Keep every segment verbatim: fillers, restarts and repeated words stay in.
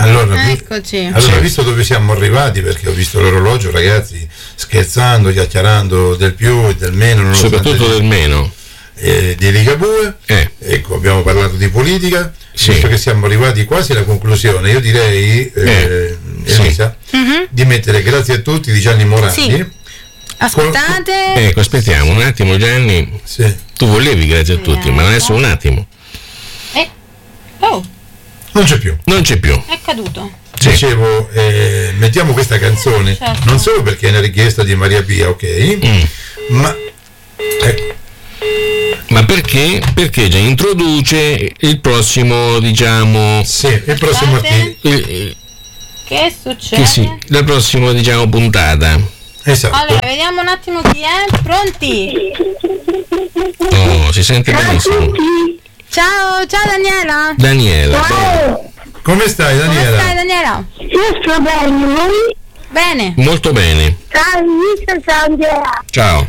Allora, eccoci. Allora, visto dove siamo arrivati, perché ho visto l'orologio, ragazzi, scherzando, chiacchierando del più e del meno, soprattutto del meno. Eh, di Ligabue, eh. ecco, abbiamo parlato di politica, sì. Visto che siamo arrivati quasi alla conclusione, io direi, eh, eh, Elisa, sì. mm-hmm. di mettere Grazie a tutti di Gianni Morandi. Sì. Aspettate. Con... Ecco, aspettiamo un attimo, Gianni. Sì. Tu volevi Grazie a tutti, eh, ma adesso un attimo. Eh. Oh. Non c'è più. Non c'è più. È caduto. Sì. Dicevo, eh, mettiamo questa canzone, certo. non solo perché è una richiesta di Maria Pia, ok? Mm. Ma ecco. Ma perché? Perché già introduce il prossimo, diciamo. Sì, il prossimo articolo. Il, che succede? Che sì, la prossima, diciamo, puntata. Esatto. Allora, vediamo un attimo chi è. Pronti? Oh, si sente benissimo. Ciao, ciao Daniela. Daniela. Ciao. Come stai, Daniela? Come stai, Daniela? Io sto bene, voi? Bene. Molto bene. Ciao, io sono Andrea. Ciao.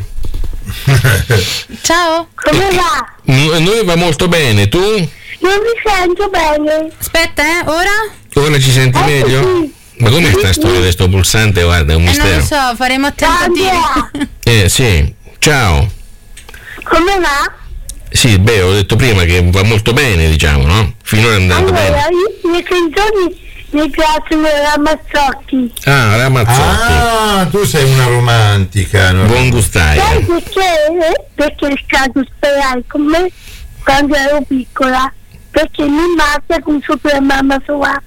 Ciao. Come va? N- noi va molto bene, tu? Non mi sento bene. Aspetta, eh, ora? Ora ci senti eh, meglio? Sì. Ma com'è sta storia di sto pulsante? Guarda, è un Eh, mistero. non lo so, faremo tentativi. Eh, sì. Ciao. Come va? Sì, beh, ho detto prima che va molto bene, diciamo, no? Finora è andato allora, bene. Io, le canzoni mi piacciono Ramazzotti. Ah, Ramazzotti. Ah, tu sei una romantica. No? Buon gustaio. Sai perché? Perché è stato sperare con me quando ero piccola. Perché mi mazza con sopra mamma sua.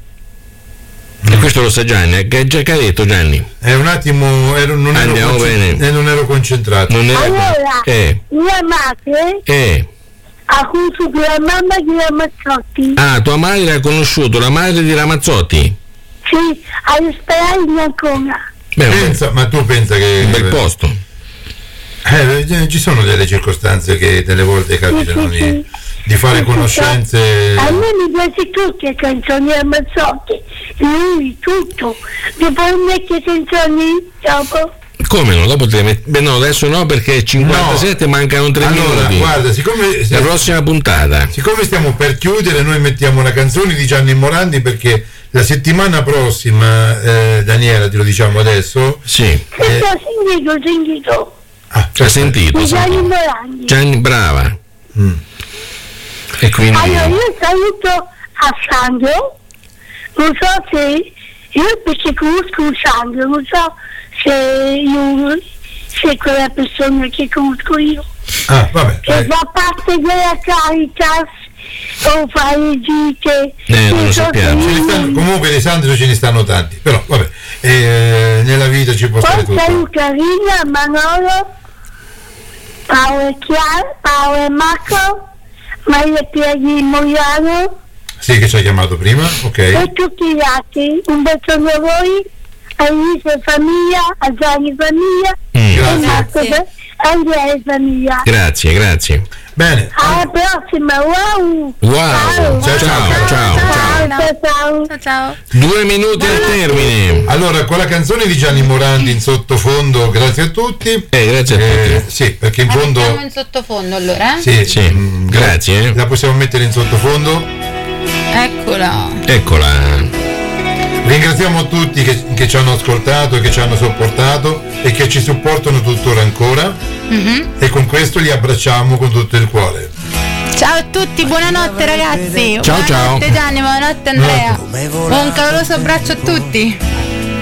E questo lo sa Gianni, che già che ha detto Gianni? È un attimo, ero, non, ero Andiamo concent- bene. eh, non ero concentrato. Non era... Allora, Eh, mia madre eh. ha conosciuto la mamma di Ramazzotti. Ah, tua madre ha conosciuto la madre di Ramazzotti? Sì, allo sperare in Ancona. Beh, Pensa, ma tu pensa che... un bel posto. Eh, ci sono delle circostanze che delle volte capitano Sì, sì, di, sì. di fare Sì, conoscenze. A me mi piace tutte le canzoni di Ramazzotti, lui, tutto. Devo mettere canzoni dopo. Come no? Dopo te le met- Beh no, adesso no perché cinquantasette No. mancano tre Allora, minuti. guarda, siccome, La prossima puntata. siccome stiamo per chiudere, noi mettiamo una canzone di Gianni Morandi perché la settimana prossima, eh, Daniela, te lo diciamo adesso. Sì. Eh, Questo ho sentito, ho sentito. ah, Hai sentito? Di Sì. Gianni Morandi. Gianni, brava. Mm. E quindi. Allora io saluto a Sandro, non so se io perché conosco Sandro, non so se io se quella persona che conosco io. Ah, vabbè. Che eh, fa parte della Caritas o fa le gite. Eh, non lo so sappiamo. se ce ne stanno- lui- comunque di Sandro ce ne stanno tanti, però vabbè, eh, nella vita ci può stare Poi tutto. saluto Rina, Manolo, Paolo e Chiara, Paolo e Marco, Maria Piedi Moiano Sì, che ci ha chiamato prima, ok. e tutti gli altri. Un bacione a voi, a Elisa e famiglia, a Gianni famiglia, Mm. e Grazie. Marco e Andrea e famiglia. Grazie, grazie. Bene. Alla prossima, wow! Wow. Ciao, Ciao, ciao, ciao, ciao. ciao, ciao, ciao. Ciao ciao. Due minuti al termine. Allora, con la canzone di Gianni Morandi in sottofondo, grazie a tutti. Eh, grazie a tutti. Eh, sì, perché in La fondo. mettiamo in sottofondo allora, eh? Sì, Sì, mm, grazie, eh. La possiamo mettere in sottofondo. Eccola. Eccola. Ringraziamo tutti che, che ci hanno ascoltato e che ci hanno sopportato e che ci supportano tuttora ancora. Mhm. E con questo li abbracciamo con tutto il cuore. Ciao a tutti, buonanotte ragazzi. Ciao, ciao. Buonanotte Gianni, buonanotte Andrea. Un caloroso abbraccio a tutti.